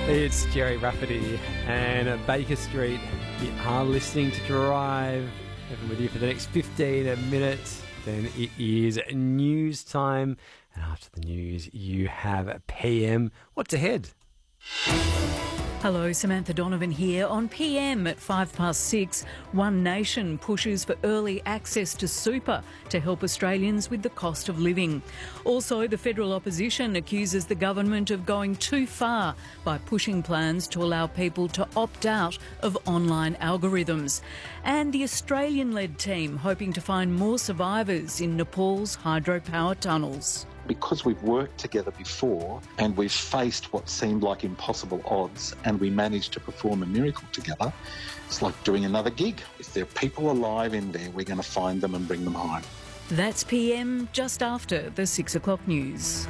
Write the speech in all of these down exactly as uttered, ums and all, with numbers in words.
It's Jerry Rafferty and Baker Street. You are listening to Drive. Having with you for the next fifteen minutes. Then it is news time. And after the news, you have P M. What's ahead? Hello, Samantha Donovan here. On P M at five past six, One Nation pushes for early access to super to help Australians with the cost of living. Also, the federal opposition accuses the government of going too far by pushing plans to allow people to opt out of online algorithms. And the Australian-led team hoping to find more survivors in Nepal's hydropower tunnels. Because we've worked together before and we've faced what seemed like impossible odds and we managed to perform a miracle together, it's like doing another gig. If there are people alive in there, we're going to find them and bring them home. That's P M just after the six o'clock news.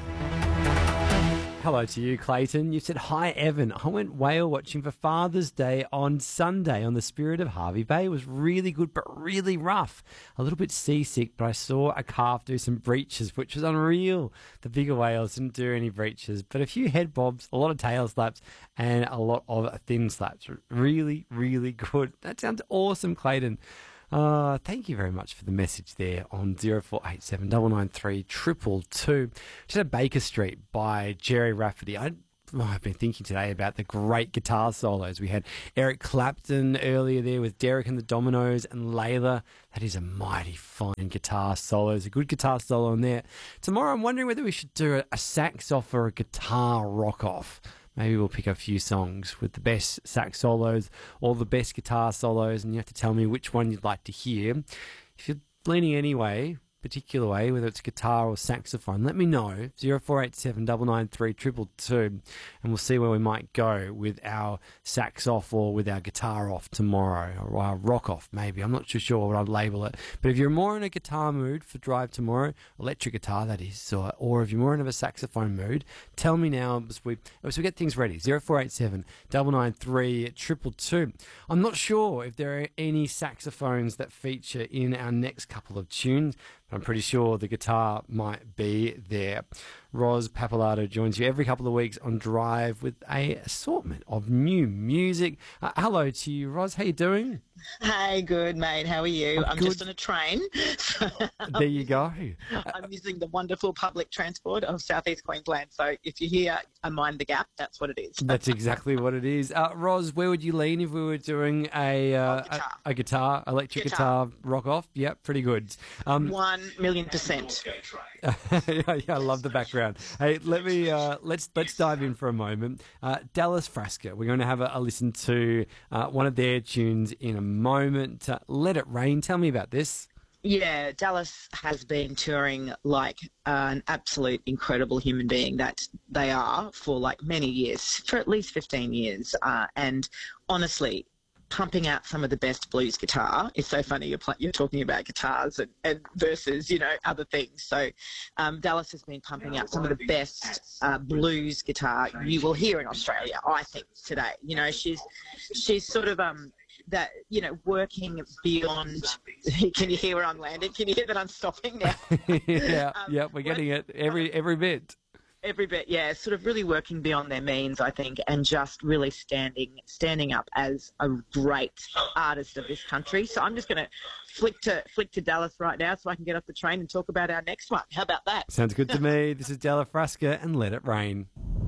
Hello to you, Clayton. You said, hi, Evan. I went whale watching for Father's Day on Sunday on the Spirit of Hervey Bay. It was really good, but really rough. A little bit seasick, but I saw a calf do some breaches, which was unreal. The bigger whales didn't do any breaches, but a few head bobs, a lot of tail slaps, and a lot of thin slaps. Really, really good. That sounds awesome, Clayton. Uh, thank you very much for the message there on zero four eight seven nine nine three two two two. Just at Baker Street by Jerry Rafferty. I, oh, I've been thinking today about the great guitar solos. We had Eric Clapton earlier there with Derek and the Dominoes and Layla. That is a mighty fine guitar solo. There's a good guitar solo in there. Tomorrow I'm wondering whether we should do a, a sax off or a guitar rock off. Maybe we'll pick a few songs with the best sax solos or the best guitar solos, and you have to tell me which one you'd like to hear. If you're leaning any way, particular way, whether it's guitar or saxophone, let me know. zero four eight seven nine nine three two two two, and we'll see where we might go with our sax off or with our guitar off tomorrow, or our rock off maybe. I'm not too sure what I'd label it. But if you're more in a guitar mood for Drive tomorrow, electric guitar that is, or, or if you're more in a saxophone mood, tell me now as we, as we get things ready. zero four eight seven nine nine three two two two. I'm not sure if there are any saxophones that feature in our next couple of tunes, but I'm pretty sure the guitar might be there. Roz Pappalardo joins you every couple of weeks on Drive with a assortment of new music. Uh, hello to you, Roz. How you doing? Hey, good, mate. How are you? I'm I'm good. just on a train. There you go. I'm using the wonderful public transport of southeast Queensland. So if you hear I mind the gap, that's what it is. That's exactly what it is. Uh, Roz, where would you lean if we were doing a uh, Oh, guitar. a, a guitar, electric guitar. Guitar. rock off? Yep, pretty good. Um, One million percent. yeah, yeah, I love the background. Hey, let me uh, let's let's dive in for a moment. Uh, Dallas Frasca. We're going to have a, a listen to uh, one of their tunes in a moment. Uh, Let It Rain. Tell me about this. Yeah, Dallas has been touring like uh, an absolute incredible human being that they are for like many years, for at least fifteen years. Uh, and honestly, pumping out some of the best blues guitar. It's so funny you're, pl- you're talking about guitars and, and versus, you know, other things. So um, Dallas has been pumping out some of the best uh, blues guitar you will hear in Australia, I think, today. You know, she's she's sort of... um. that, you know, working beyond... Can you hear where I'm landing? Can you hear that I'm stopping now? yeah, um, yeah, we're getting it every every bit. Every bit, yeah. Sort of really working beyond their means, I think, and just really standing standing up as a great artist of this country. So I'm just going to flick to flick to Dallas right now so I can get off the train and talk about our next one. How about that? Sounds good to me. This is Dallas Frasca and Let It Rain.